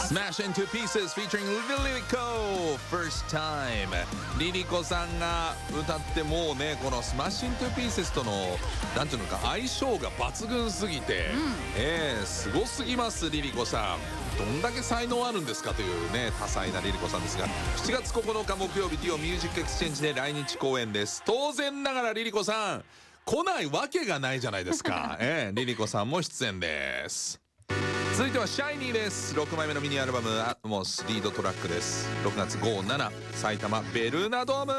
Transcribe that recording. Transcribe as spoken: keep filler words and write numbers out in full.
Smash into Pieces featuring Lilico First Time。 リリコさんが歌ってもうね、この Smash into Pieces とのなんていうのか相性が抜群すぎて、うん、えー、すごすぎます。リリコさんどんだけ才能あるんですかというね、多彩なリリコさんですが、しちがつここのか木曜日デュオミュージックエクスチェンジで来日公演です。当然ながらリリコさん来ないわけがないじゃないですか、えー、リリコさんも出演です。続いてはシャイニーです。ろくまいめのミニアルバムアトモスリードトラックです。ろくがつご、しち埼玉ベルーナドーム。